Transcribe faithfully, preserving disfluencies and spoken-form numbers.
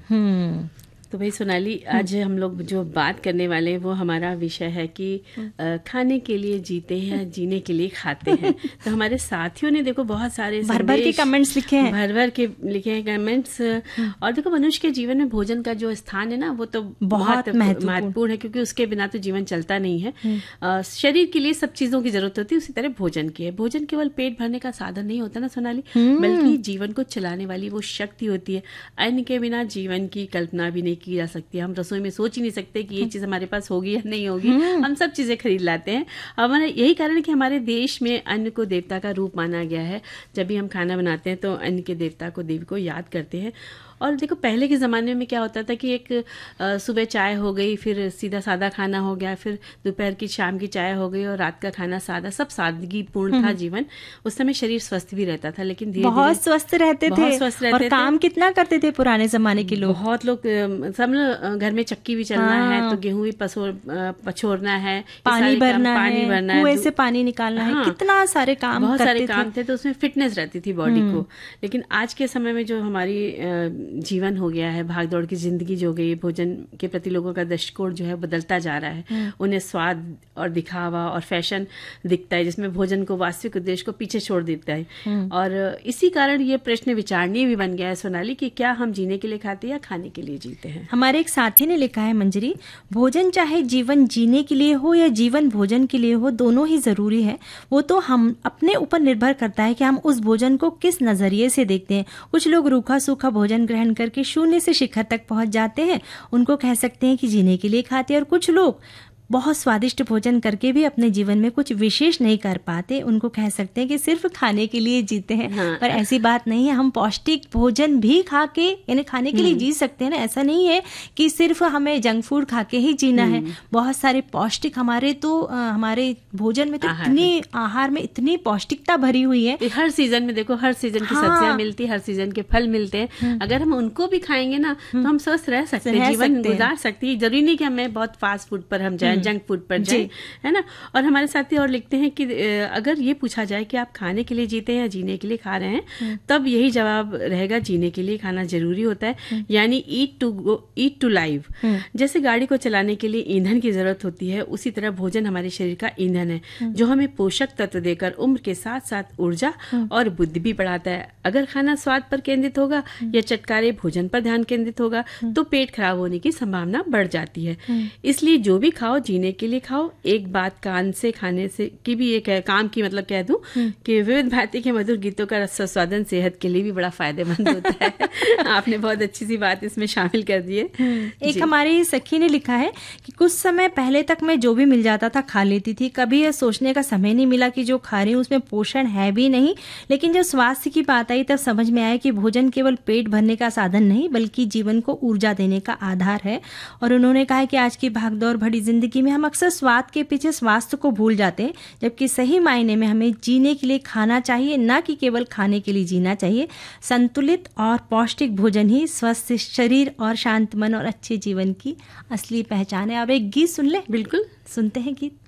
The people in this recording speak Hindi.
हम्म तो भाई सोनाली, आज हम लोग जो बात करने वाले हैं वो हमारा विषय है कि खाने के लिए जीते हैं, जीने के लिए खाते हैं। तो हमारे साथियों ने देखो बहुत सारे भर भर के कमेंट्स लिखे हैं, भर भर के लिखे हैं कमेंट्स। और देखो मनुष्य के जीवन में भोजन का जो स्थान है ना वो तो बहुत महत्वपूर्ण है, क्योंकि उसके बिना तो जीवन चलता नहीं है। शरीर के लिए सब चीजों की जरूरत होती है, उसी तरह भोजन की है। भोजन केवल पेट भरने का साधन नहीं होता ना सोनाली, बल्कि जीवन को चलाने वाली वो शक्ति होती है। अन्न के बिना जीवन की कल्पना भी नहीं की जा सकती है। हम रसोई में सोच ही नहीं सकते कि ये चीज हमारे पास होगी या नहीं होगी। हम सब चीजें खरीद लाते हैं। हमारा यही कारण है कि हमारे देश में अन्न को देवता का रूप माना गया है। जब भी हम खाना बनाते हैं तो अन्न के देवता को, देवी को याद करते हैं। और देखो पहले के ज़माने में क्या होता था कि एक सुबह चाय हो गई, फिर सीधा सादा खाना हो गया, फिर दोपहर की शाम की चाय हो गई और रात का खाना सादा। सब सादगी पूर्ण था जीवन। उस समय शरीर स्वस्थ भी रहता था, लेकिन धीरे बहुत स्वस्थ रहते थे, स्वस्थ रहते और थे। काम कितना करते थे पुराने जमाने के लोग। बहुत लोग, सब लोग घर में चक्की भी चलना हाँ। है तो गेहूं भी पछोरना है, पानी भरना है, पानी भरना है, कुएं से पानी निकालना है, कितना सारे काम, बहुत सारे काम थे। तो उसमें फिटनेस रहती थी बॉडी को। लेकिन आज के समय में जो हमारी जीवन हो गया है, भागदौड़ की जिंदगी जो हो गई है, भोजन के प्रति लोगों का दृष्टिकोण जो है बदलता जा रहा है। उन्हें स्वाद और दिखावा और फैशन दिखता है, जिसमें भोजन को वास्तविक उद्देश्य को पीछे छोड़ देता है। और इसी कारण ये प्रश्न विचारणीय भी बन गया है सोनाली कि क्या हम जीने के लिए खाते हैं या खाने के लिए जीते हैं। हमारे एक साथी ने लिखा है, मंजरी, भोजन चाहे जीवन जीने के लिए हो या जीवन भोजन के लिए हो, दोनों ही जरूरी है। वो तो हम अपने ऊपर निर्भर करता है कि हम उस भोजन को किस नजरिए से देखते हैं। कुछ लोग रूखा सूखा भोजन ग्रहण करके शून्य से शिखर तक पहुंच जाते हैं, उनको कह सकते हैं कि जीने के लिए खाते हैं। और कुछ लोग बहुत स्वादिष्ट भोजन करके भी अपने जीवन में कुछ विशेष नहीं कर पाते, उनको कह सकते हैं कि सिर्फ खाने के लिए जीते हैं। हाँ। पर ऐसी बात नहीं है। हम पौष्टिक भोजन भी खा के, यानी खाने के लिए जी सकते हैं ना। ऐसा नहीं है कि सिर्फ हमें जंक फूड खा के ही जीना है। बहुत सारे पौष्टिक हमारे तो आ, हमारे भोजन में तो इतनी आहार में इतनी पौष्टिकता भरी हुई है। हर सीजन में देखो, हर सीजन की हाँ। सब्जियां मिलती है, हर सीजन के फल मिलते हैं। अगर हम उनको भी खाएंगे ना तो हम स्वस्थ रह सकते हैं, जीवन गुजार सकते हैं। जरूरी नहीं कि हमें बहुत फास्ट फूड पर हम जाए, जंक फूड पर जाए, है ना। और हमारे साथी और लिखते हैं कि अगर ये पूछा जाए कि आप खाने के लिए जीते हैं या जीने के लिए खा रहे हैं, तब यही जवाब रहेगा, जीने के लिए खाना जरूरी होता है। यानी ईट to go, eat to live. जैसे गाड़ी को चलाने के लिए ईंधन की जरूरत होती है, उसी तरह भोजन हमारे शरीर का ईंधन है, जो हमें पोषक तत्व देकर उम्र के साथ साथ ऊर्जा और बुद्धि भी बढ़ाता है। अगर खाना स्वाद पर केंद्रित होगा या चटकारे भोजन पर ध्यान केंद्रित होगा तो पेट खराब होने की संभावना बढ़ जाती है। इसलिए जो भी खाओ, जीने के लिए खाओ। एक बात कान से खाने से की भी एक काम की मतलब कह दूं कि विविध भांति के मधुर गीतों का रसास्वादन सेहत के लिए भी बड़ा फायदेमंद होता है। आपने बहुत अच्छी सी बात इसमें शामिल कर दी है। एक हमारी सखी ने लिखा है कि कुछ समय पहले तक मैं जो भी मिल जाता था खा लेती थी, कभी यह सोचने का समय नहीं मिला कि जो खा रही हूँ उसमें पोषण है भी नहीं। लेकिन जब स्वास्थ्य की बात आई तब समझ में आया कि भोजन केवल पेट भरने का साधन नहीं, बल्कि जीवन को ऊर्जा देने का आधार है। और उन्होंने कहा कि आज की भागदौड़ भरी जिंदगी में हम अक्सर स्वाद के पीछे स्वास्थ्य को भूल जाते हैं, जबकि सही मायने में हमें जीने के लिए खाना चाहिए, ना कि केवल खाने के लिए जीना चाहिए। संतुलित और पौष्टिक भोजन ही स्वस्थ शरीर और शांत मन और अच्छे जीवन की असली पहचान है। अब एक गीत सुन ले। बिल्कुल, सुनते हैं गीत।